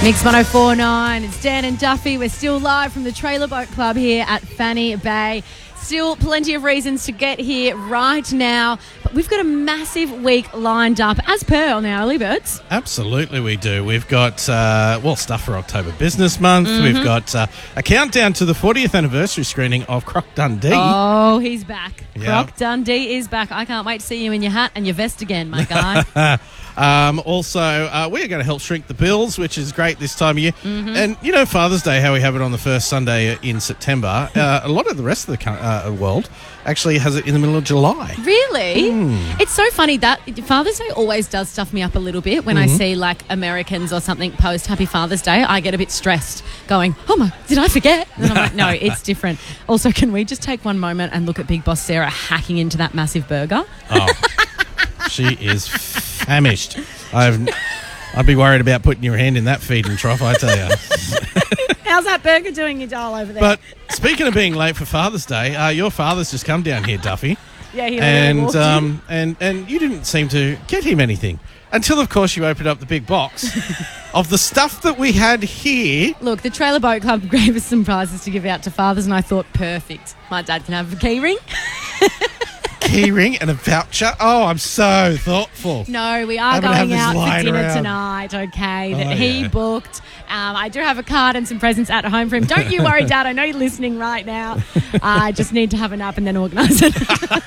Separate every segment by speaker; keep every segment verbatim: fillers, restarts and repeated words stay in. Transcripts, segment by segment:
Speaker 1: Mix one oh four point nine, it's Dan and Duffy. We're still live from the Trailer Boat Club here at Fanny Bay. Still plenty of reasons to get here right now, but we've got a massive week lined up, as per on our early birds.
Speaker 2: Absolutely we do. We've got, uh, well, stuff for October Business Month. Mm-hmm. We've got uh, a countdown to the fortieth anniversary screening of Croc Dundee.
Speaker 1: Oh, he's back.
Speaker 2: Yep.
Speaker 1: Croc Dundee is back. I can't wait to see you in your hat and your vest again, my guy.
Speaker 2: Um, also, uh, we're going to help shrink the bills, which is great this time of year. Mm-hmm. And, you know, Father's Day, how we have it on the first Sunday in September, uh, a lot of the rest of the co- uh, world actually has it in the middle of July.
Speaker 1: Really?
Speaker 2: Mm.
Speaker 1: It's so funny that Father's Day always does stuff me up a little bit. When mm-hmm. I see, like, Americans or something post Happy Father's Day, I get a bit stressed going, oh, my, did I forget? And I'm like, no, it's different. Also, can we just take one moment and look at Big Boss Sarah hacking into that massive burger?
Speaker 2: Oh, she is famished. I've, I'd be worried about putting your hand in that feeding trough, I tell you.
Speaker 1: How's that burger doing, you doll, over there?
Speaker 2: But speaking of being late for Father's Day, uh, your father's just come down here, Duffy.
Speaker 1: Yeah, he
Speaker 2: and um, and and you didn't seem to get him anything until, of course, you opened up the big box of the stuff that we had here.
Speaker 1: Look, the Trailer Boat Club gave us some prizes to give out to fathers, and I thought, perfect. My dad can have a key ring.
Speaker 2: Key ring and a voucher. Oh, I'm so thoughtful.
Speaker 1: No, we are
Speaker 2: I'm
Speaker 1: going out for dinner
Speaker 2: around.
Speaker 1: tonight, okay, that
Speaker 2: oh,
Speaker 1: he
Speaker 2: yeah. booked.
Speaker 1: Um, I do have a card and some presents at home for him. Don't you worry, Dad. I know you're listening right now. I just need to have a nap and then organise it.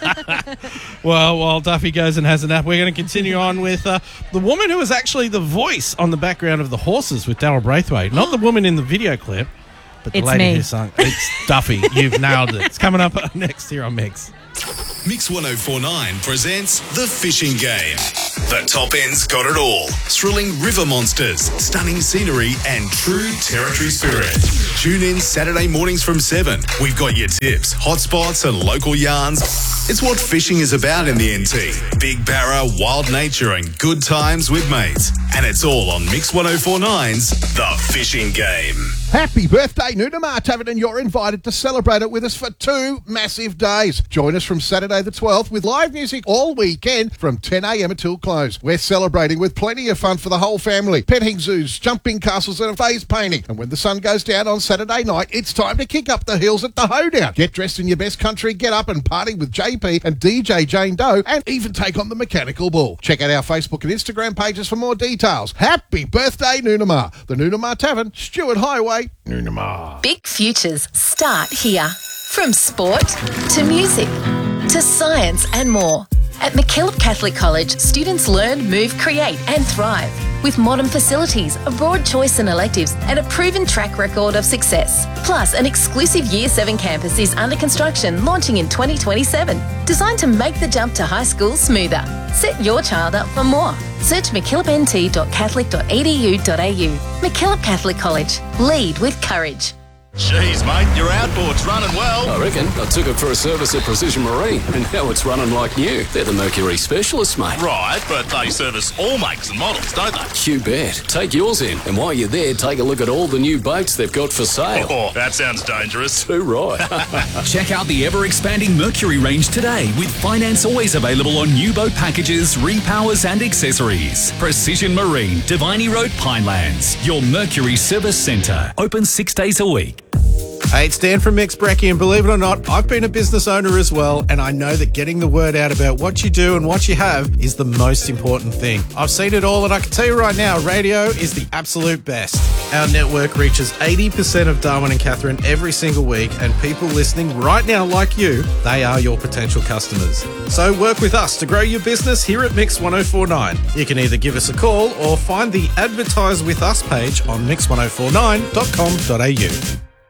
Speaker 2: Well, while Duffy goes and has a nap, we're going to continue on with uh, the woman who was actually the voice on the background of The Horses with Daryl Braithwaite. Not the woman in the video clip, but the
Speaker 1: it's
Speaker 2: lady
Speaker 1: me.
Speaker 2: who sung. It's Duffy. You've nailed it. It's coming up next here on Mix.
Speaker 3: Mix one oh four point nine presents The Fishing Game. The top end's got it all. Thrilling river monsters, stunning scenery, and true territory spirit. Tune in Saturday mornings from seven. We've got your tips, hotspots, and local yarns. It's what fishing is about in the N T. Big barra, wild nature, and good times with mates. And it's all on Mix one oh four point nine's The Fishing Game.
Speaker 4: Happy birthday, Noonamar Tavern, and you're invited to celebrate it with us for two massive days. Join us from Saturday the twelfth with live music all weekend from ten a.m. until close. We're celebrating with plenty of fun for the whole family. Petting zoos, jumping castles, and a face painting. And when the sun goes down on Saturday night, it's time to kick up the hills at the Hoedown. Get dressed in your best country, get up and party with J P and D J Jane Doe, and even take on the mechanical bull. Check out our Facebook and Instagram pages for more details. Happy birthday, Noonamar. The Noonamar Tavern, Stewart Highway, Noonamar.
Speaker 5: Big futures start here. From sport to music to science and more. At MacKillop Catholic College, students learn, move, create and thrive. With modern facilities, a broad choice in electives and a proven track record of success. Plus, an exclusive Year seven campus is under construction, launching in twenty twenty-seven. Designed to make the jump to high school smoother. Set your child up for more. Search mackillop n t dot catholic dot e d u dot a u. MacKillop Catholic College. Lead with courage.
Speaker 3: Jeez, mate, your outboard's running well.
Speaker 6: I reckon. I took it for a service at Precision Marine, and now it's running like new. They're the Mercury specialists, mate.
Speaker 3: Right, but they service all makes and models, don't they?
Speaker 6: You bet. Take yours in, and while you're there, take a look at all the new boats they've got for sale.
Speaker 3: Oh, that sounds dangerous.
Speaker 6: Too right.
Speaker 7: Check out the ever-expanding Mercury range today, with finance always available on new boat packages, repowers and accessories. Precision Marine, Diviny Road, Pinelands. Your Mercury Service Centre. Open six days a week.
Speaker 2: Hey, it's Dan from Mix Brecky, and believe it or not, I've been a business owner as well, and I know that getting the word out about what you do and what you have is the most important thing. I've seen it all, and I can tell you right now, radio is the absolute best. Our network reaches eighty percent of Darwin and Catherine every single week, and people listening right now like you, they are your potential customers. So work with us to grow your business here at Mix one oh four point nine. You can either give us a call or find the Advertise With Us page on mix one oh four nine dot com dot a u.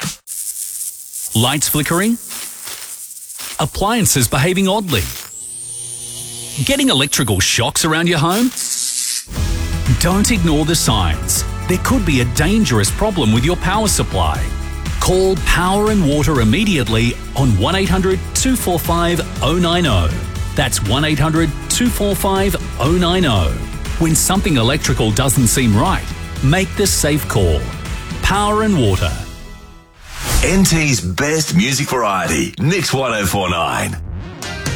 Speaker 7: Lights flickering? Appliances behaving oddly? Getting electrical shocks around your home? Don't ignore the signs. There could be a dangerous problem with your power supply. Call Power and Water immediately on one eight hundred two four five oh nine oh. That's one eight hundred two four five oh nine oh. When something electrical doesn't seem right, make the safe call. Power and Water.
Speaker 3: N T's best music variety, Mix one oh four point nine.